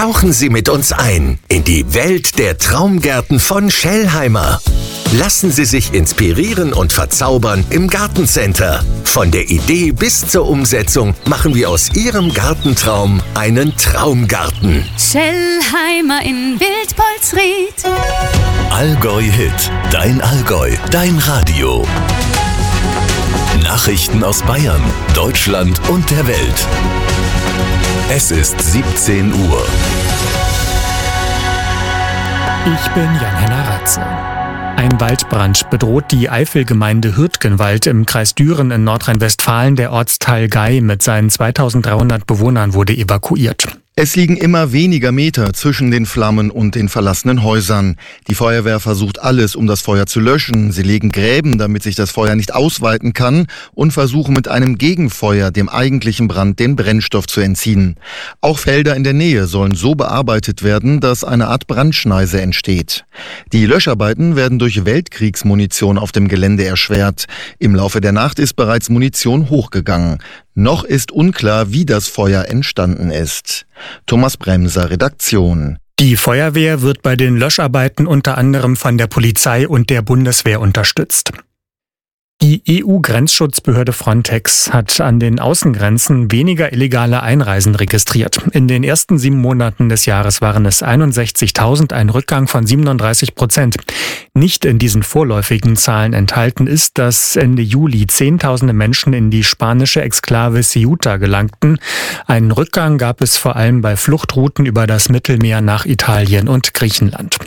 Tauchen Sie mit uns ein in die Welt der Traumgärten von Schellheimer. Lassen Sie sich inspirieren und verzaubern im Gartencenter. Von der Idee bis zur Umsetzung machen wir aus Ihrem Gartentraum einen Traumgarten. Schellheimer in Wildpolsried. Allgäu Hit, dein Allgäu, dein Radio. Nachrichten aus Bayern, Deutschland und der Welt. Es ist 17 Uhr. Ich bin Jan-Henner Ratze. Ein Waldbrand bedroht die Eifelgemeinde Hürtgenwald im Kreis Düren in Nordrhein-Westfalen. Der Ortsteil Gei mit seinen 2300 Bewohnern wurde evakuiert. Es liegen immer weniger Meter zwischen den Flammen und den verlassenen Häusern. Die Feuerwehr versucht alles, um das Feuer zu löschen. Sie legen Gräben, damit sich das Feuer nicht ausweiten kann, und versuchen mit einem Gegenfeuer dem eigentlichen Brand den Brennstoff zu entziehen. Auch Felder in der Nähe sollen so bearbeitet werden, dass eine Art Brandschneise entsteht. Die Löscharbeiten werden durch Weltkriegsmunition auf dem Gelände erschwert. Im Laufe der Nacht ist bereits Munition hochgegangen. Noch ist unklar, wie das Feuer entstanden ist. Thomas Bremser, Redaktion. Die Feuerwehr wird bei den Löscharbeiten unter anderem von der Polizei und der Bundeswehr unterstützt. Die EU-Grenzschutzbehörde Frontex hat an den Außengrenzen weniger illegale Einreisen registriert. In den ersten 7 Monaten des Jahres waren es 61.000, ein Rückgang von 37%. Nicht in diesen vorläufigen Zahlen enthalten ist, dass Ende Juli Zehntausende Menschen in die spanische Exklave Ceuta gelangten. Einen Rückgang gab es vor allem bei Fluchtrouten über das Mittelmeer nach Italien und Griechenland.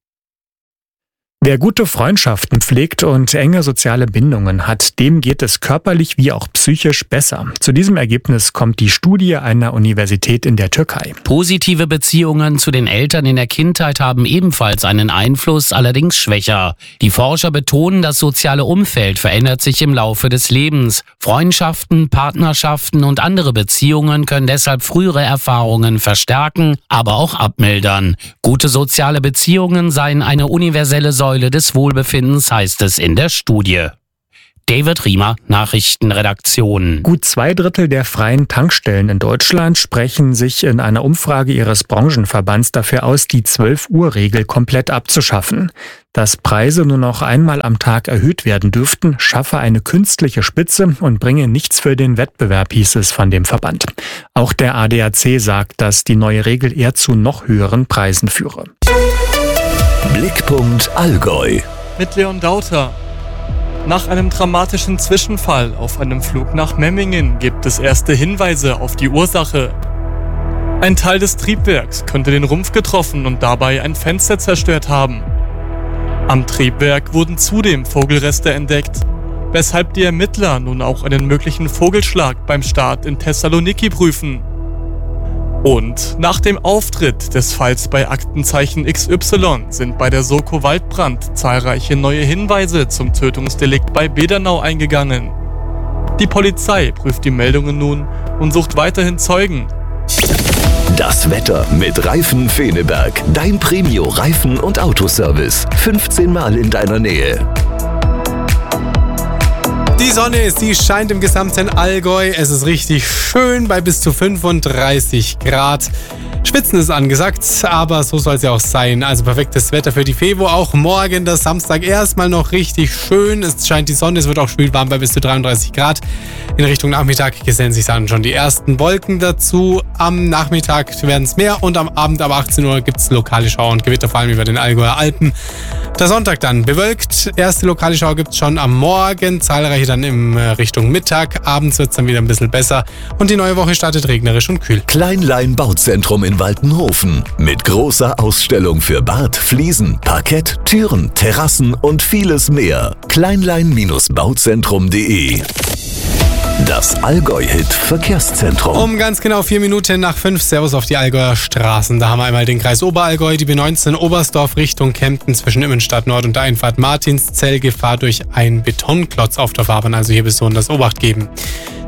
Wer gute Freundschaften pflegt und enge soziale Bindungen hat, dem geht es körperlich wie auch psychisch besser. Zu diesem Ergebnis kommt die Studie einer Universität in der Türkei. Positive Beziehungen zu den Eltern in der Kindheit haben ebenfalls einen Einfluss, allerdings schwächer. Die Forscher betonen, das soziale Umfeld verändert sich im Laufe des Lebens. Freundschaften, Partnerschaften und andere Beziehungen können deshalb frühere Erfahrungen verstärken, aber auch abmildern. Gute soziale Beziehungen seien eine universelle Säule des Wohlbefindens, heißt es in der Studie. David Riemer, Nachrichtenredaktion. Gut 2/3 der freien Tankstellen in Deutschland sprechen sich in einer Umfrage ihres Branchenverbands dafür aus, die 12-Uhr-Regel komplett abzuschaffen. Dass Preise nur noch einmal am Tag erhöht werden dürften, schaffe eine künstliche Spitze und bringe nichts für den Wettbewerb, hieß es von dem Verband. Auch der ADAC sagt, dass die neue Regel eher zu noch höheren Preisen führe. Blickpunkt Allgäu. Mit Leon Dauter. Nach einem dramatischen Zwischenfall auf einem Flug nach Memmingen gibt es erste Hinweise auf die Ursache. Ein Teil des Triebwerks könnte den Rumpf getroffen und dabei ein Fenster zerstört haben. Am Triebwerk wurden zudem Vogelreste entdeckt, weshalb die Ermittler nun auch einen möglichen Vogelschlag beim Start in Thessaloniki prüfen. Und nach dem Auftritt des Falls bei Aktenzeichen XY sind bei der Soko Waldbrand zahlreiche neue Hinweise zum Tötungsdelikt bei Bedernau eingegangen. Die Polizei prüft die Meldungen nun und sucht weiterhin Zeugen. Das Wetter mit Reifen Feneberg. Dein Premio Reifen- und Autoservice. 15 Mal in deiner Nähe. Die Sonne, sie scheint im gesamten Allgäu. Es ist richtig schön bei bis zu 35 Grad. Schwitzen ist angesagt, aber so soll es ja auch sein. Also perfektes Wetter für die Fevo. Auch morgen, der Samstag, erstmal noch richtig schön. Es scheint die Sonne, es wird auch schwül warm bei bis zu 33 Grad. In Richtung Nachmittag gesellen sich dann schon die ersten Wolken dazu. Am Nachmittag werden es mehr und am Abend ab 18 Uhr gibt es lokale Schauer und Gewitter, vor allem über den Allgäuer Alpen. Der Sonntag dann bewölkt. Erste lokale Schauer gibt es schon am Morgen, zahlreiche dann in Richtung Mittag. Abends wird es dann wieder ein bisschen besser und die neue Woche startet regnerisch und kühl. Kleinlein Bauzentrum in Waltenhofen mit großer Ausstellung für Bad, Fliesen, Parkett, Türen, Terrassen und vieles mehr. Kleinlein-bauzentrum.de. Das Allgäu-Hit-Verkehrszentrum. Um ganz genau 4 Minuten nach 5. Servus auf die Allgäuer Straßen. Da haben wir einmal den Kreis Oberallgäu, die B19 Oberstdorf Richtung Kempten zwischen Immenstadt Nord und der Einfahrt Martinszell. Gefahr durch einen Betonklotz auf der Fahrbahn, also hier besonders Obacht geben.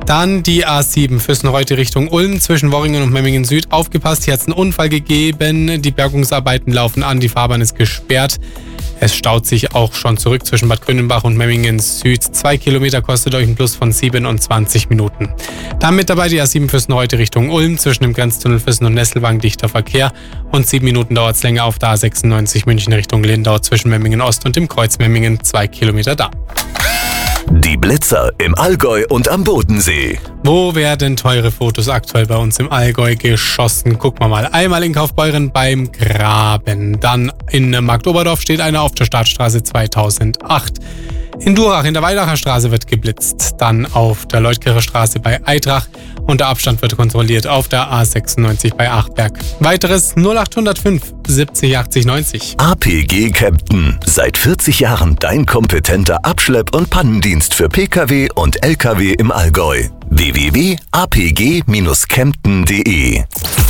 Dann die A7 Füssen-Reute Richtung Ulm zwischen Worringen und Memmingen Süd. Aufgepasst, hier hat es einen Unfall gegeben. Die Bergungsarbeiten laufen an, die Fahrbahn ist gesperrt. Es staut sich auch schon zurück zwischen Bad Grünenbach und Memmingen Süd. 2 Kilometer kostet euch ein Plus von 27 Minuten. Dann mit dabei die A7 Füssen-Reute Richtung Ulm zwischen dem Grenztunnel Füssen und Nesselwang dichter Verkehr. Und 7 Minuten dauert es länger auf der A96 München Richtung Lindau zwischen Memmingen Ost und dem Kreuz Memmingen. 2 Kilometer da. Die Blitzer im Allgäu und am Bodensee. Wo werden teure Fotos aktuell bei uns im Allgäu geschossen? Gucken wir mal. Einmal in Kaufbeuren beim Graben. Dann in Marktoberdorf steht einer auf der Staatsstraße 2008. In Durach in der Weidacher Straße wird geblitzt. Dann auf der Leutkircher Straße bei Eitrach. Und der Abstand wird kontrolliert auf der A96 bei Achberg. Weiteres 0805 70 80 90. APG Kempten. Seit 40 Jahren dein kompetenter Abschlepp- und Pannendienst für Pkw und Lkw im Allgäu. www.apg-kempten.de.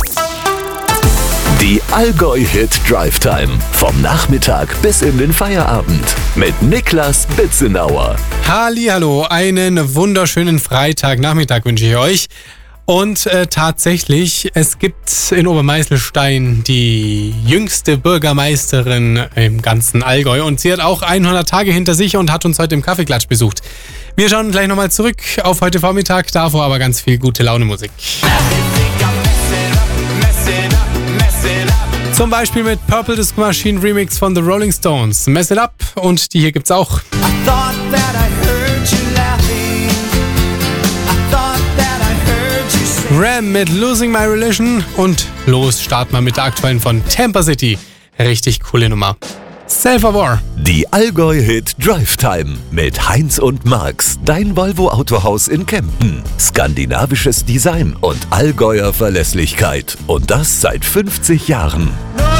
Die Allgäu-Hit Drive Time. Vom Nachmittag bis in den Feierabend. Mit Niklas Bitzenauer. Hallihallo, einen wunderschönen Freitagnachmittag wünsche ich euch. Und tatsächlich, es gibt in Obermeißelstein die jüngste Bürgermeisterin im ganzen Allgäu. Und sie hat auch 100 Tage hinter sich und hat uns heute im Kaffeeklatsch besucht. Wir schauen gleich nochmal zurück auf heute Vormittag, davor aber ganz viel gute Laune-Musik. Zum Beispiel mit Purple Disco Machine Remix von The Rolling Stones. Mess It Up, und die hier gibt's auch. Ram mit Losing My Religion, und los starten wir mit der aktuellen von Tampa City. Richtig coole Nummer. Self of War. Die Allgäu-Hit Drive Time mit Heinz und Marx, dein Volvo-Autohaus in Kempten. Skandinavisches Design und Allgäuer Verlässlichkeit. Und das seit 50 Jahren.